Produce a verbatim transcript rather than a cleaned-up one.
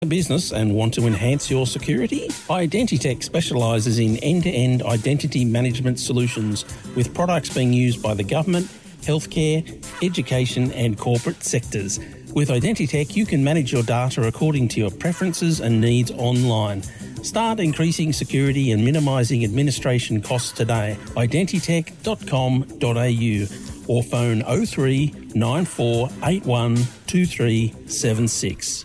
A business and want to enhance your security? Identitech specialises in end-to-end identity management solutions with products being used by the government, healthcare, education and corporate sectors. With Identitech, you can manage your data according to your preferences and needs online. Start increasing security and minimising administration costs today. identitech dot com dot a u or phone oh three nine four eight one two three seven six.